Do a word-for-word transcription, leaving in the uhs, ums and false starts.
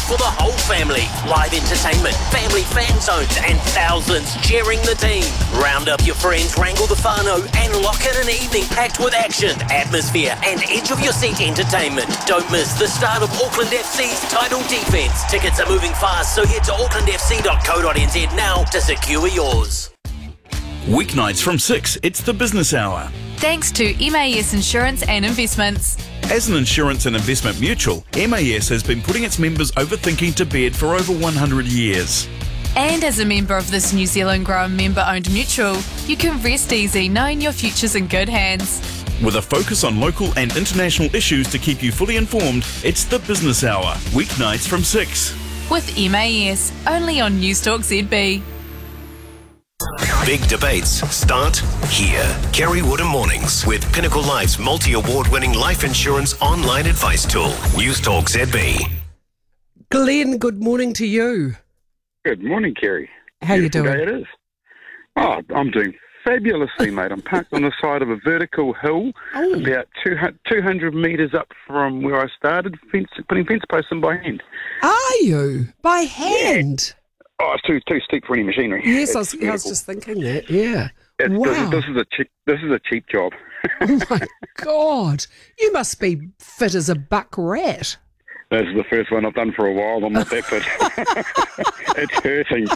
for the whole family. Live entertainment, family fan zones, and thousands cheering the team. Round up your friends, wrangle the whānau, and lock in an evening packed with action, atmosphere, and edge-of-your-seat entertainment. Don't miss the start of Auckland F C's title defence. Tickets are moving fast, so head to auckland f c dot co dot n z now to secure yours. Weeknights from six, it's the Business Hour. Thanks to M A S Insurance and Investments. As an insurance and investment mutual, M A S has been putting its members over thinking to bed for over one hundred years. And as a member of this New Zealand grown member-owned mutual, you can rest easy knowing your future's in good hands. With a focus on local and international issues to keep you fully informed, it's the Business Hour, weeknights from six. With M A S, only on Newstalk Z B. Big debates start here. Kerry Woodham Mornings with Pinnacle Life's multi-award-winning life insurance online advice tool. Newstalk Z B. Glenn, good morning to you. Good morning, Kerry. How you Beautiful doing? day it is. Oh, I'm doing fabulously, mate. I'm parked on the side of a vertical hill, Oh. about two hundred metres up from where I started, fence, putting fence posts in by hand. Are you? By hand? Oh, it's too too steep for any machinery. Yes, It's I was, I was beautiful. just thinking that, yeah. It's- Wow. This, is, this is a cheap. This is a cheap job. Oh my God. You must be fit as a buck rat. This is the first one I've done for a while. I'm not that fit. It's hurting.